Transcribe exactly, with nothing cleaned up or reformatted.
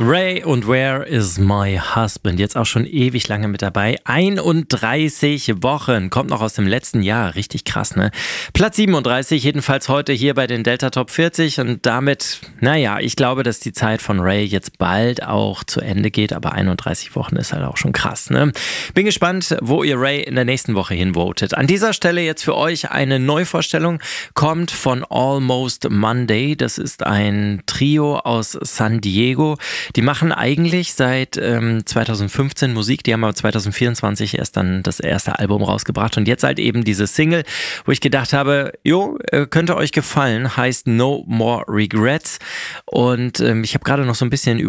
Ray und Where is My Husband? Jetzt auch schon ewig lange mit dabei. einunddreißig Wochen. Kommt noch aus dem letzten Jahr. Richtig krass, ne? Platz siebenunddreißig, jedenfalls heute hier bei den Delta Top vierzig. Und damit, naja, ich glaube, dass die Zeit von Ray jetzt bald auch zu Ende geht. Aber einunddreißig Wochen ist halt auch schon krass, ne? Bin gespannt, wo ihr Ray in der nächsten Woche hinvotet. An dieser Stelle jetzt für euch eine Neuvorstellung. Kommt von Almost Monday. Das ist ein Trio aus San Diego. Die machen eigentlich seit ähm, zweitausendfünfzehn Musik, die haben aber zweitausendvierundzwanzig erst dann das erste Album rausgebracht und jetzt halt eben diese Single, wo ich gedacht habe, jo, äh, könnte euch gefallen, heißt No More Regrets und ähm, ich habe gerade noch so ein bisschen über